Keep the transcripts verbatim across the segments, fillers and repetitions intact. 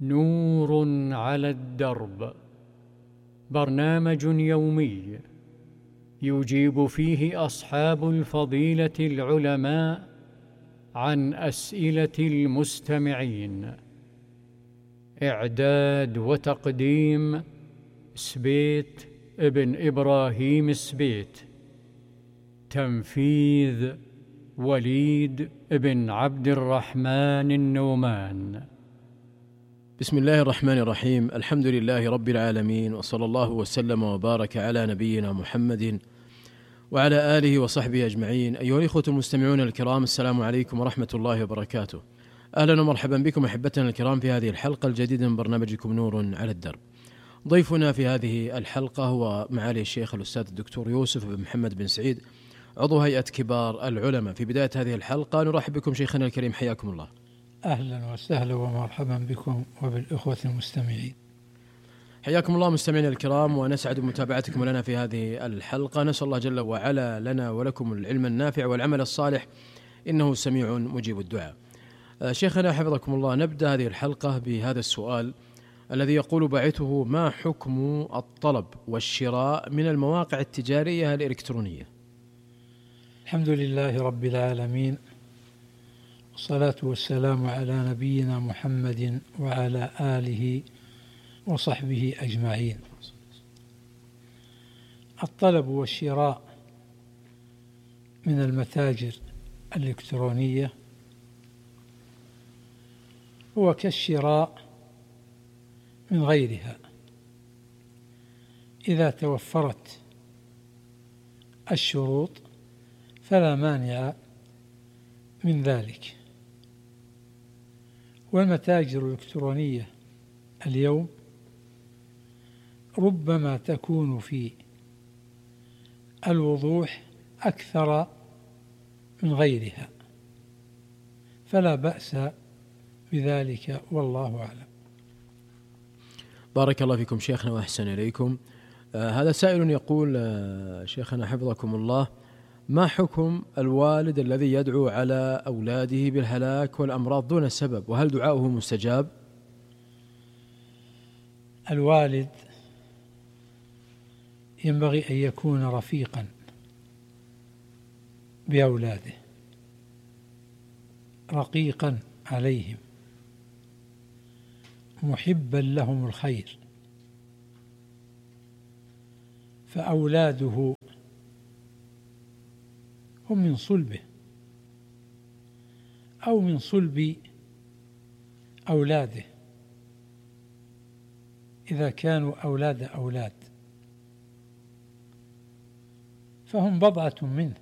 نور على الدرب، برنامج يومي يجيب فيه أصحاب الفضيلة العلماء عن أسئلة المستمعين. إعداد وتقديم سبيت ابن إبراهيم سبيت. تنفيذ وليد بن عبد الرحمن النومان. بسم الله الرحمن الرحيم. الحمد لله رب العالمين، وصلى الله وسلم وبارك على نبينا محمد وعلى آله وصحبه أجمعين. أيها الإخوة المستمعون الكرام، السلام عليكم ورحمة الله وبركاته. أهلا ومرحبا بكم أحبتنا الكرام في هذه الحلقة الجديدة من برنامجكم نور على الدرب. ضيفنا في هذه الحلقة هو معالي الشيخ الأستاذ الدكتور يوسف بن محمد بن سعيد، عضو هيئة كبار العلماء. في بداية هذه الحلقة نرحب بكم شيخنا الكريم، حياكم الله. أهلا وسهلا ومرحبا بكم وبالإخوة المستمعين. حياكم الله مستمعينا الكرام، ونسعد بمتابعتكم لنا في هذه الحلقة. نسأل الله جل وعلا لنا ولكم العلم النافع والعمل الصالح، إنه سميع مجيب الدعاء. شيخنا حفظكم الله، نبدأ هذه الحلقة بهذا السؤال الذي يقول باعثه: ما حكم الطلب والشراء من المواقع التجارية الإلكترونية؟ الحمد لله رب العالمين، والصلاة والسلام على نبينا محمد وعلى آله وصحبه أجمعين. الطلب والشراء من المتاجر الإلكترونية هو كالشراء من غيرها إذا توفرت الشروط فلا مانع من ذلك. والمتاجر الإلكترونية اليوم ربما تكون في الوضوح أكثر من غيرها، فلا بأس بذلك والله أعلم. بارك الله فيكم شيخنا وأحسن إليكم. آه هذا سائل يقول: آه شيخنا حفظكم الله، ما حكم الوالد الذي يدعو على أولاده بالهلاك والأمراض دون سبب، وهل دعاؤه مستجاب؟ الوالد ينبغي أن يكون رفيقا بأولاده، رقيقا عليهم، محبا لهم الخير، فأولاده هم من صلبه أو من صلب أولاده إذا كانوا أولاد أولاد، فهم بضعة منه.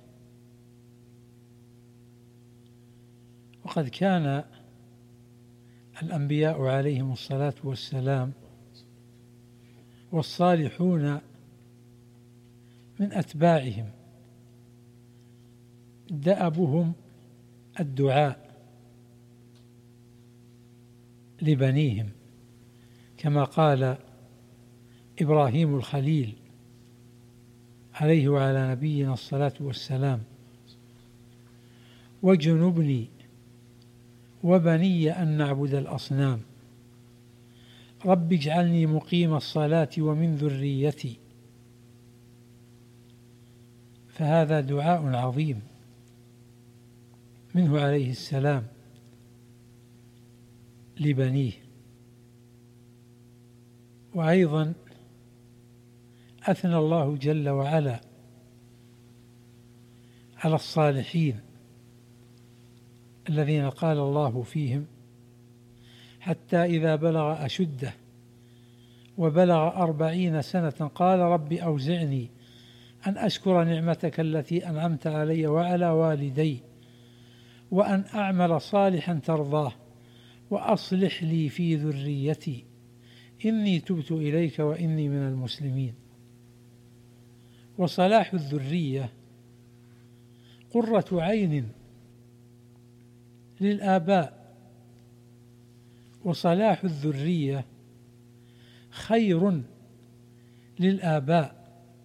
وقد كان الأنبياء عليهم الصلاة والسلام والصالحون من أتباعهم دأبهم الدعاء لبنيهم، كما قال إبراهيم الخليل عليه وعلى نبينا الصلاة والسلام: واجنبني وبني أن نعبد الأصنام، رب اجعلني مقيم الصلاة ومن ذريتي. فهذا دعاء عظيم منه عليه السلام لبنيه. وأيضا أثنى الله جل وعلا على الصالحين الذين قال الله فيهم: حتى إذا بلغ أشده وبلغ أربعين سنة قال رب أوزعني أن أشكر نعمتك التي أنعمت علي وعلى والدي وأن أعمل صالحا ترضاه وأصلح لي في ذريتي إني تبت إليك وإني من المسلمين. وصلاح الذرية قرة عين للآباء، وصلاح الذرية خير للآباء،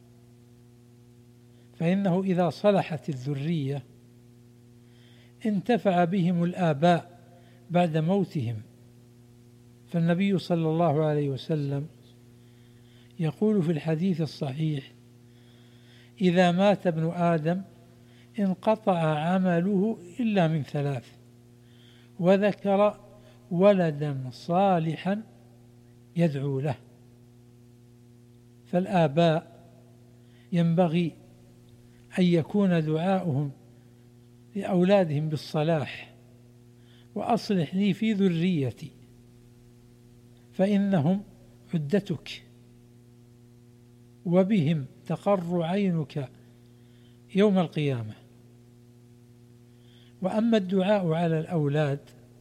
فإنه إذا صلحت الذرية انتفع بهم الآباء بعد موتهم، فالنبي صلى الله عليه وسلم يقول في الحديث الصحيح: إذا مات ابن آدم انقطع عمله إلا من ثلاث، وذكر ولدا صالحا يدعو له. فالآباء ينبغي أن يكون دعاؤهم لأولادهم بالصلاح: وأصلح لي في ذريتي فإنهم عدتك وبهم تقر عينك يوم القيامة. وأما الدعاء على الأولاد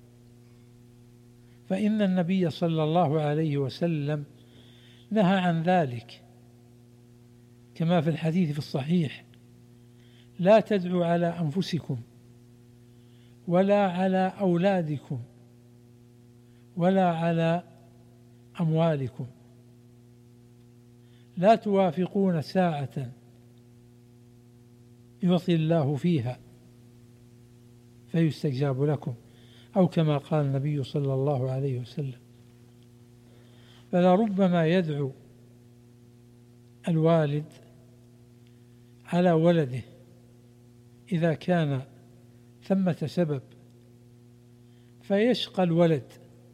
فإن النبي صلى الله عليه وسلم نهى عن ذلك، كما في الحديث في الصحيح: لا تدعوا على أنفسكم ولا على أولادكم ولا على أموالكم، لا توافقون ساعة يعطي الله فيها فيستجاب لكم، أو كما قال النبي صلى الله عليه وسلم. فلربما يدعو الوالد على ولده إذا كان ثمة سبب فيشقى الولد،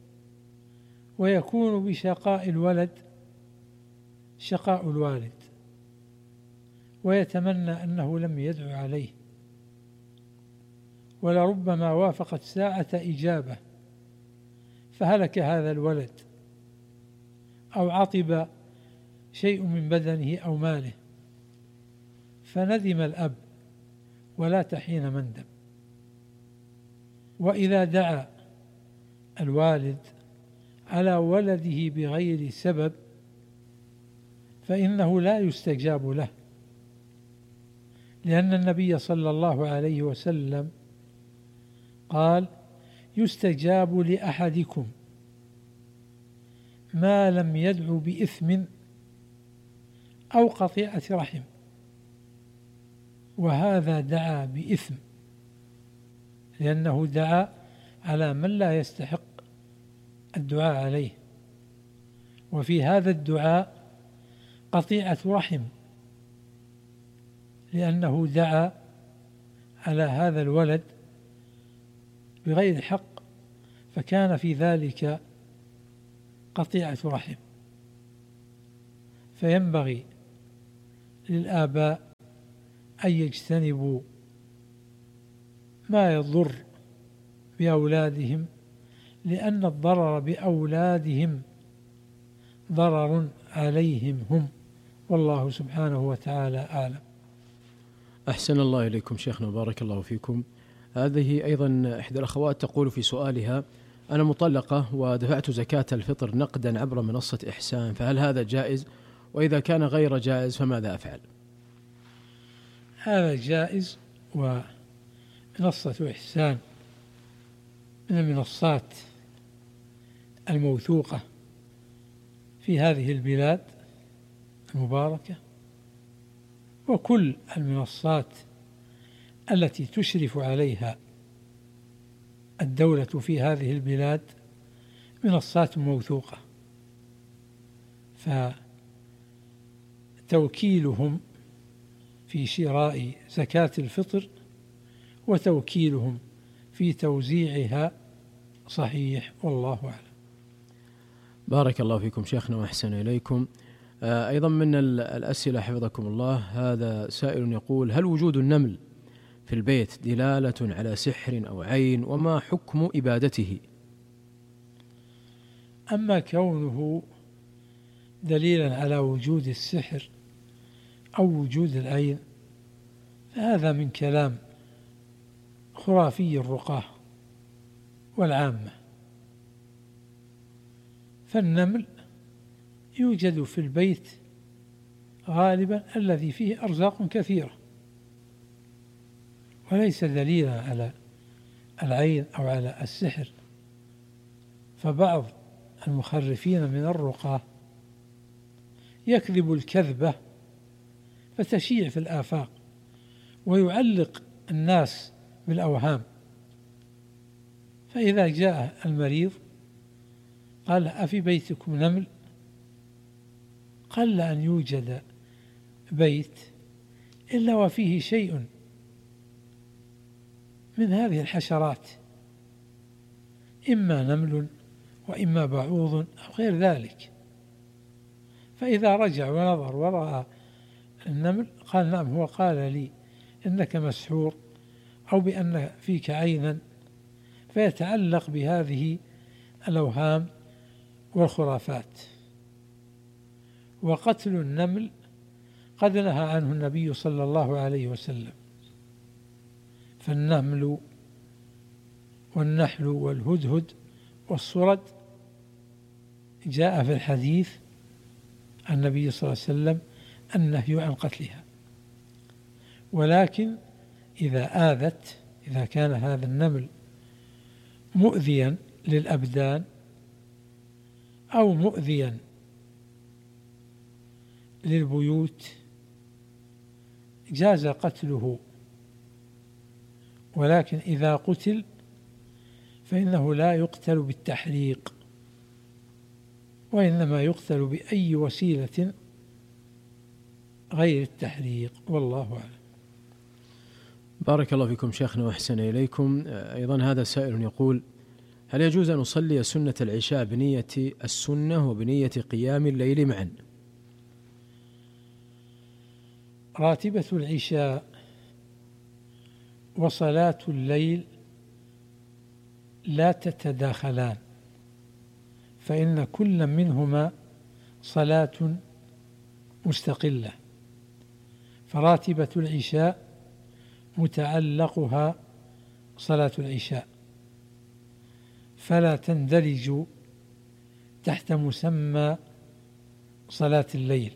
ويكون بشقاء الولد شقاء الوالد، ويتمنى أنه لم يدعو عليه. ولربما وافقت ساعة إجابة فهلك هذا الولد، أو عطب شيء من بدنه أو ماله، فندم الأب ولا تحين مندم. وإذا دعا الوالد على ولده بغير سبب فإنه لا يستجاب له، لأن النبي صلى الله عليه وسلم قال: يستجاب لأحدكم ما لم يدعو بإثم أو قطيعة رحم. وهذا دعا بإثم، لأنه دعا على من لا يستحق الدعاء عليه، وفي هذا الدعاء قطيعة رحم، لأنه دعا على هذا الولد بغير حق، فكان في ذلك قطيعة رحم. فينبغي للآباء أن يجتنبوا ما يضر بأولادهم، لأن الضرر بأولادهم ضرر عليهم هم، والله سبحانه وتعالى أعلم. أحسن الله إليكم شيخنا وبارك الله فيكم. هذه أيضا إحدى الأخوات تقول في سؤالها: أنا مطلقة ودفعت زكاة الفطر نقدا عبر منصة إحسان، فهل هذا جائز؟ وإذا كان غير جائز فماذا أفعل؟ هذا جائز، ومنصة إحسان من المنصات الموثوقة في هذه البلاد المباركة، وكل المنصات التي تشرف عليها الدولة في هذه البلاد منصات موثوقة، فتوكيلهم في شراء زكاة الفطر وتوكيلهم في توزيعها صحيح، والله أعلم. بارك الله فيكم شيخنا وأحسن إليكم. أيضا من الأسئلة حفظكم الله، هذا سائل يقول: هل وجود النمل في البيت دلالة على سحر أو عين، وما حكم إبادته؟ أما كونه دليلا على وجود السحر أو وجود العين فهذا من كلام خرافي الرقاة والعامة. فالنمل يوجد في البيت غالبا الذي فيه أرزاق كثيرة، وليس دليلا على العين أو على السحر. فبعض المخرفين من الرقاة يكذب الكذبة فتشيع في الآفاق ويعلق الناس بالأوهام، فإذا جاء المريض قال: أفي بيتكم نمل؟ قل أن يوجد بيت إلا وفيه شيء من هذه الحشرات، إما نمل وإما بعوض أو غير ذلك. فإذا رجع ونظر ورأى النمل قال: نعم، هو قال لي إنك مسحور أو بأن فيك عينا، فيتعلق بهذه الأوهام والخرافات. وقتل النمل قد نهى عنه النبي صلى الله عليه وسلم، فالنمل والنحل والهدهد والصرد جاء في الحديث عن النبي صلى الله عليه وسلم النهي عن قتلها. ولكن إذا آذت، إذا كان هذا النمل مؤذيا للأبدان أو مؤذيا للبيوت جاز قتله، ولكن إذا قتل فإنه لا يقتل بالتحريق، وإنما يقتل بأي وسيلة غير التحريق، والله أعلم. بارك الله فيكم شيخنا وأحسن إليكم. أيضا هذا سائل يقول: هل يجوز أن أصلي سنة العشاء بنية السنة وبنية قيام الليل معا؟ راتبة العشاء وصلاة الليل لا تتداخلان، فإن كل منهما صلاة مستقلة. فراتبة العشاء متعلقها صلاة العشاء، فلا تندرج تحت مسمى صلاة الليل،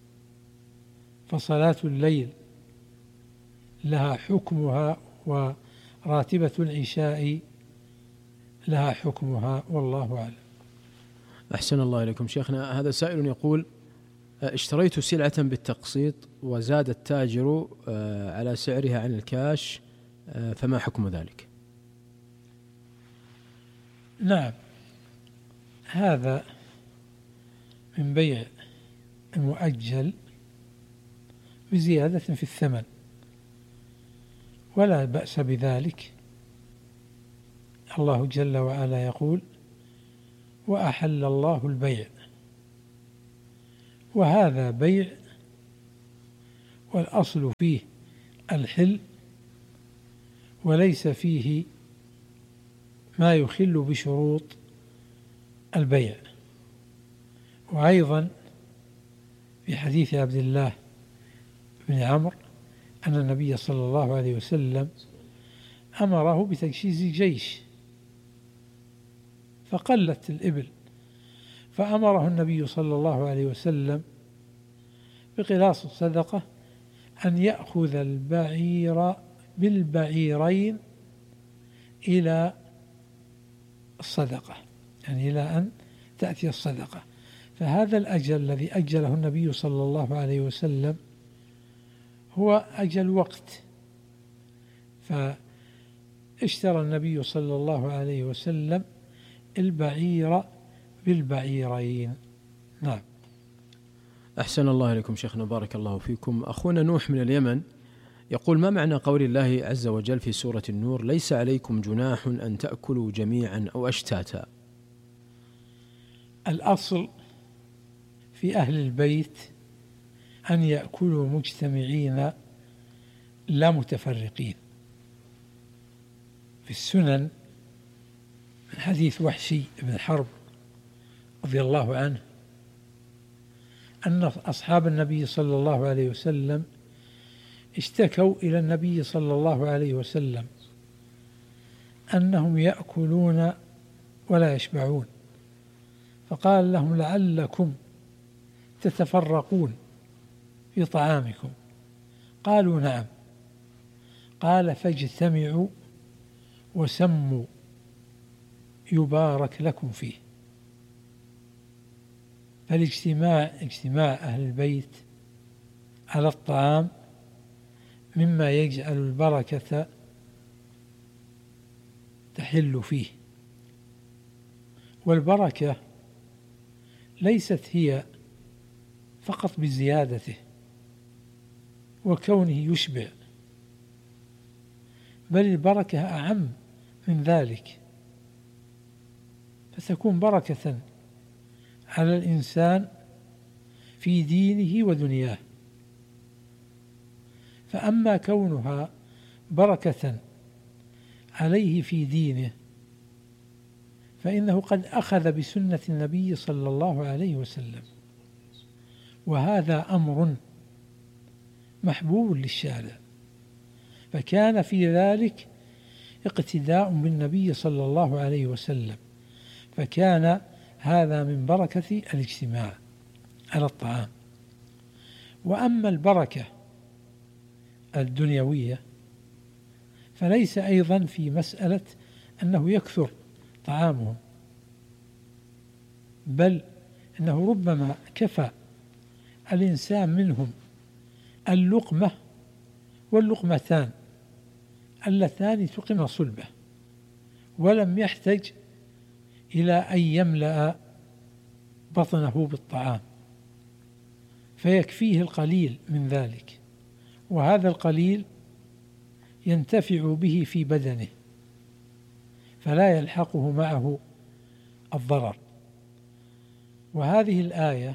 فصلاة الليل لها حكمها وراتبة العشاء لها حكمها، والله أعلم. أحسن الله إليكم شيخنا. هذا سائل يقول: اشتريت سلعة بالتقسيط وزاد التاجر على سعرها عن الكاش، فما حكم ذلك؟ نعم، هذا من بيع المؤجل بزيادة في الثمن، ولا بأس بذلك. الله جل وعلا يقول: وأحل الله البيع، وهذا بيع والأصل فيه الحل، وليس فيه ما يخل بشروط البيع. وأيضا في حديث عبد الله بن عمرو أن النبي صلى الله عليه وسلم أمره بتجهيز جيش فقلت الإبل، فأمره النبي صلى الله عليه وسلم بقلاص الصدقة أن يأخذ البعير بالبعيرين إلى الصدقة، يعني إلى أن تأتي الصدقة. فهذا الأجل الذي أجله النبي صلى الله عليه وسلم هو أجل وقت، فاشترى النبي صلى الله عليه وسلم البعير بالبعيرين. نعم. أحسن الله إليكم شيخنا، بارك الله فيكم. أخونا نوح من اليمن يقول: ما معنى قول الله عز وجل في سورة النور: ليس عليكم جناح أن تأكلوا جميعا أو أشتاتا؟ الأصل في أهل البيت أن يأكلوا مجتمعين لا متفرقين. في السنن من حديث وحشي بن حرب رضي الله عنه أن أصحاب النبي صلى الله عليه وسلم اشتكوا إلى النبي صلى الله عليه وسلم أنهم يأكلون ولا يشبعون، فقال لهم: لعلكم تتفرقون في طعامكم. قالوا: نعم. قال: فاجتمعوا وسموا يبارك لكم فيه. فالاجتماع اجتماع أهل البيت على الطعام مما يجعل البركة تحل فيه، والبركة ليست هي فقط بزيادته وكونه يشبع، بل البركة أعم من ذلك، فتكون بركة على الإنسان في دينه ودنياه. فأما كونها بركة عليه في دينه فإنه قد أخذ بسنة النبي صلى الله عليه وسلم، وهذا أمر محبوب للشارع، فكان في ذلك اقتداء بالنبي صلى الله عليه وسلم، فكان هذا من بركة الاجتماع على الطعام. وأما البركة الدنيوية فليس أيضا في مسألة أنه يكثر طعامهم، بل أنه ربما كفى الإنسان منهم اللقمة واللقمتان اللتان تقم صلبه، ولم يحتج إلى أن يملأ بطنه بالطعام، فيكفيه القليل من ذلك، وهذا القليل ينتفع به في بدنه فلا يلحقه معه الضرر. وهذه الآية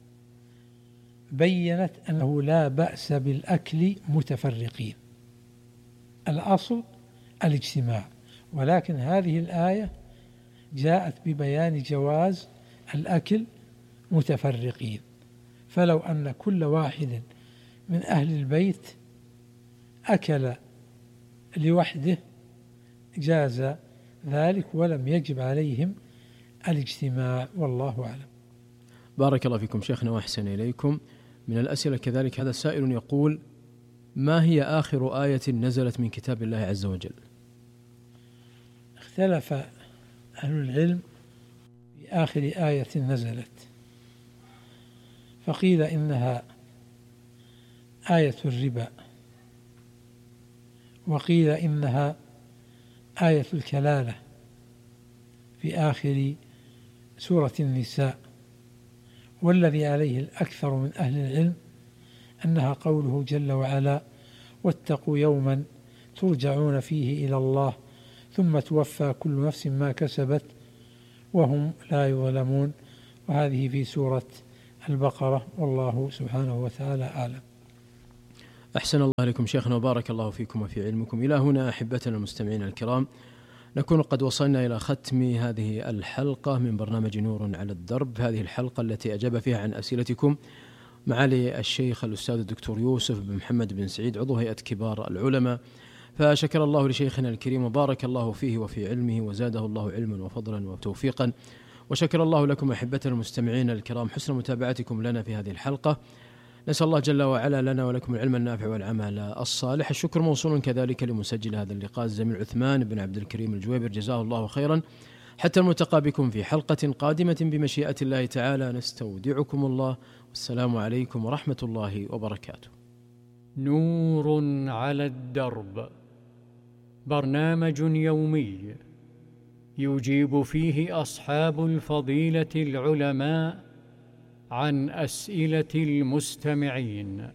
بيّنت أنه لا بأس بالأكل متفرقين، الأصل الاجتماع، ولكن هذه الآية جاءت ببيان جواز الأكل متفرقين، فلو أن كل واحد من أهل البيت أكل لوحده جاز ذلك ولم يجب عليهم الاجتماع، والله أعلم. بارك الله فيكم شيخنا وأحسن إليكم. من الأسئلة كذلك هذا سائل يقول: ما هي آخر آية نزلت من كتاب الله عز وجل؟ اختلف أهل العلم في آخر آية نزلت، فقيل إنها آية الربا، وقيل إنها آية الكلالة في آخر سورة النساء، والذي عليه الأكثر من أهل العلم أنها قوله جل وعلا: واتقوا يوما ترجعون فيه إلى الله ثم توفى كل نفس ما كسبت وهم لا يظلمون، وهذه في سورة البقرة، والله سبحانه وتعالى أعلم. أحسن الله عليكم شيخنا وبارك الله فيكم وفي علمكم. إلى هنا أحبتنا المستمعين الكرام نكون قد وصلنا إلى ختم هذه الحلقة من برنامج نور على الدرب، هذه الحلقة التي أجاب فيها عن أسئلتكم معالي الشيخ الأستاذ الدكتور يوسف بن محمد بن سعيد عضو هيئة كبار العلماء، فشكر الله لشيخنا الكريم وبارك الله فيه وفي علمه وزاده الله علما وفضلا وتوفيقا، وشكر الله لكم أحبتنا المستمعين الكرام حسن متابعتكم لنا في هذه الحلقة. نسأل الله جل وعلا لنا ولكم العلم النافع والعمل الصالح. الشكر موصول كذلك لمسجل هذا اللقاء الزميل عثمان بن عبد الكريم الجويبر، جزاه الله خيرا. حتى الملتقى بكم في حلقة قادمة بمشيئة الله تعالى، نستودعكم الله، والسلام عليكم ورحمة الله وبركاته. نور على الدرب، برنامج يومي يجيب فيه أصحاب الفضيلة العلماء عن أسئلة المستمعين.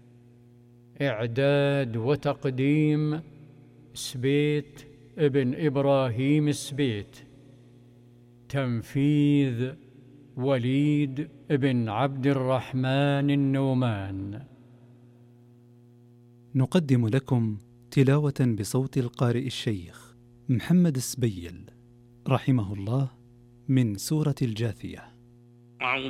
إعداد وتقديم سبيت ابن إبراهيم سبيت. تنفيذ وليد ابن عبد الرحمن النومان. نقدم لكم تلاوة بصوت القارئ الشيخ محمد السبيل رحمه الله من سورة الجاثية.